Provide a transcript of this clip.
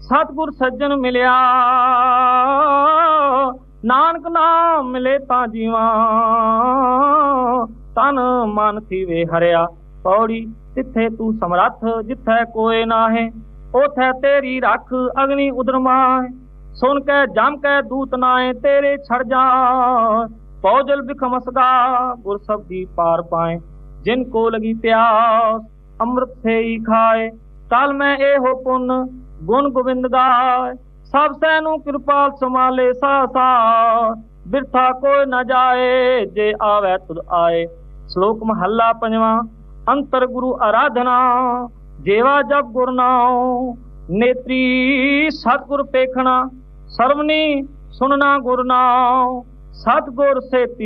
सतगुर सज्जन मिलिया, नानक नाम मिले तां जीवा, तन मन थीवे हरिया। पौड़ी तिथे तू समरथ, जिथे कोई नाहे, ओथे तेरी रख अग्नि उदर माहे। सुन के जम के दूत नाए, तेरे छड़ जाए, पौजल बिखमसगा गुर सब्दी पार पाए। जिनको लगी प्यास अमृत से ही खाए, कल मैं ए हो पुन गुण गोविंद गाय। सब सैनु कृपाल संभाले सासा, बिरथा कोई न जाए, जे आवे तुद आए। श्लोक महला पंजवा। अंतर गुरु आराधना, जेवा जब गुर नाओ, नेत्री सतगुर पेखना, सर्वनी सुनना गुर नाओ। सतगुर से